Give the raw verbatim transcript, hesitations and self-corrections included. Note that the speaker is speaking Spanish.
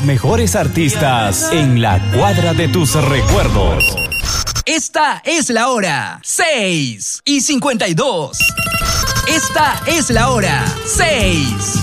mejores artistas en la cuadra de tus recuerdos. Esta es la hora, seis y cincuenta y dos. Esta es la hora, seis